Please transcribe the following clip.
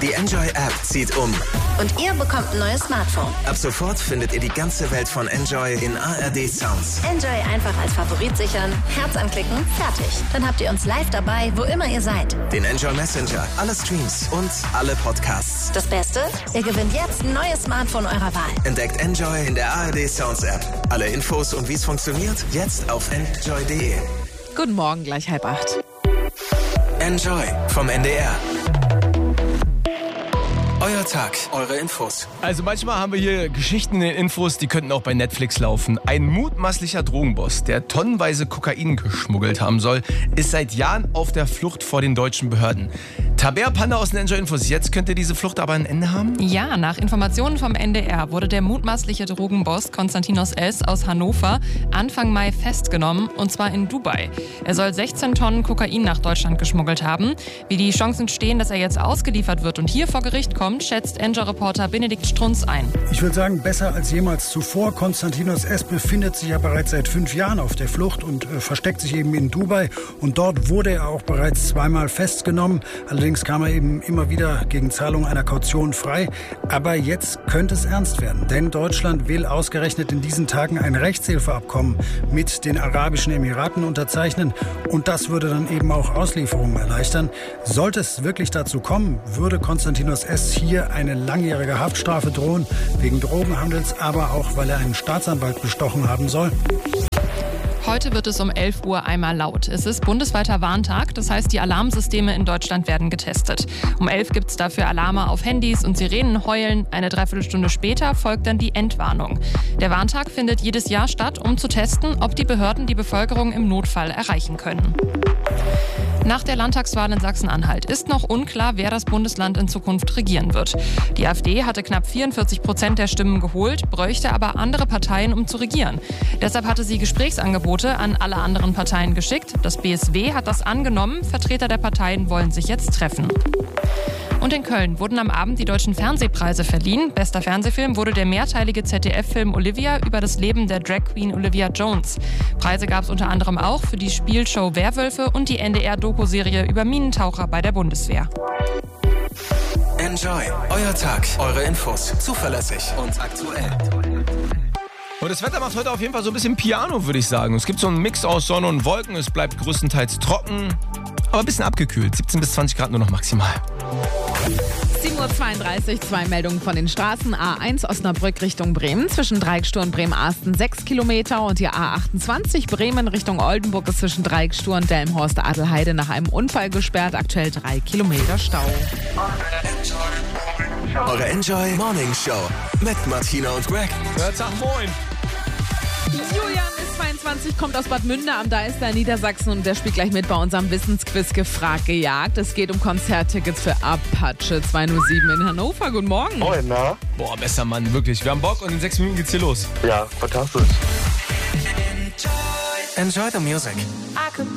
Die Enjoy-App zieht um. Und ihr bekommt ein neues Smartphone. Ab sofort findet ihr die ganze Welt von Enjoy in ARD Sounds. Enjoy einfach als Favorit sichern, Herz anklicken, fertig. Dann habt ihr uns live dabei, wo immer ihr seid. Den Enjoy Messenger, alle Streams und alle Podcasts. Das Beste? Ihr gewinnt jetzt ein neues Smartphone eurer Wahl. Entdeckt Enjoy in der ARD Sounds App. Alle Infos und wie es funktioniert, jetzt auf enjoy.de. Guten Morgen, gleich 7:30. Enjoy vom NDR. Euer Tag, eure Infos. Also manchmal haben wir hier Geschichten in den Infos, die könnten auch bei Netflix laufen. Ein mutmaßlicher Drogenboss, der tonnenweise Kokain geschmuggelt haben soll, ist seit Jahren auf der Flucht vor den deutschen Behörden. Tabea Panda aus den Enjoy Infos. Jetzt könnte diese Flucht aber ein Ende haben? Ja, nach Informationen vom NDR wurde der mutmaßliche Drogenboss Konstantinos S. aus Hannover Anfang Mai festgenommen, und zwar in Dubai. Er soll 16 Tonnen Kokain nach Deutschland geschmuggelt haben. Wie die Chancen stehen, dass er jetzt ausgeliefert wird und hier vor Gericht kommt, schätzt Enjoy-Reporter Benedikt Strunz ein. Ich würde sagen, besser als jemals zuvor. Konstantinos S. befindet sich ja bereits seit 5 Jahren auf der Flucht und versteckt sich eben in Dubai. Und dort wurde er auch bereits zweimal festgenommen. Allerdings kam er eben immer wieder gegen Zahlung einer Kaution frei. Aber jetzt könnte es ernst werden. Denn Deutschland will ausgerechnet in diesen Tagen ein Rechtshilfeabkommen mit den Arabischen Emiraten unterzeichnen. Und das würde dann eben auch Auslieferungen erleichtern. Sollte es wirklich dazu kommen, würde Konstantinos S. hier eine langjährige Haftstrafe drohen, wegen Drogenhandels, aber auch, weil er einen Staatsanwalt bestochen haben soll. Heute wird es um 11 Uhr einmal laut. Es ist bundesweiter Warntag, das heißt, die Alarmsysteme in Deutschland werden getestet. Um 11 gibt es dafür Alarme auf Handys und Sirenen heulen. Eine Dreiviertelstunde später folgt dann die Endwarnung. Der Warntag findet jedes Jahr statt, um zu testen, ob die Behörden die Bevölkerung im Notfall erreichen können. Nach der Landtagswahl in Sachsen-Anhalt ist noch unklar, wer das Bundesland in Zukunft regieren wird. Die AfD hatte knapp 44% der Stimmen geholt, bräuchte aber andere Parteien, um zu regieren. Deshalb hatte sie Gesprächsangebote an alle anderen Parteien geschickt. Das BSW hat das angenommen. Vertreter der Parteien wollen sich jetzt treffen. Und in Köln wurden am Abend die deutschen Fernsehpreise verliehen. Bester Fernsehfilm wurde der mehrteilige ZDF-Film Olivia über das Leben der Drag Queen Olivia Jones. Preise gab es unter anderem auch für die Spielshow Werwölfe und die NDR-Doku-Serie über Minentaucher bei der Bundeswehr. Enjoy, euer Tag, eure Infos. Zuverlässig und aktuell. Und das Wetter macht heute auf jeden Fall so ein bisschen Piano, würde ich sagen. Es gibt so einen Mix aus Sonne und Wolken. Es bleibt größtenteils trocken, aber ein bisschen abgekühlt. 17 bis 20 Grad nur noch maximal. 7:32 Uhr, 2 Meldungen von den Straßen. A1 Osnabrück Richtung Bremen, zwischen Dreieckstur und Bremen-Arsten 6 Kilometer. Und die A28 Bremen Richtung Oldenburg ist zwischen Dreieckstur und Delmenhorst-Adelheide nach einem Unfall gesperrt. Aktuell 3 Kilometer Stau. Eure Enjoy Morning Show mit Martina und Greg. Ja, Tag, moin. Julian ist 22, kommt aus Bad Münder am Deister in Niedersachsen und der spielt gleich mit bei unserem Wissensquiz Gefragt gejagt. Es geht um Konzerttickets für Apache 207 in Hannover. Guten Morgen. Moin, na? Boah, besser Mann, wirklich. Wir haben Bock und in 6 Minuten geht's hier los. Ja, fantastisch. Enjoy the music.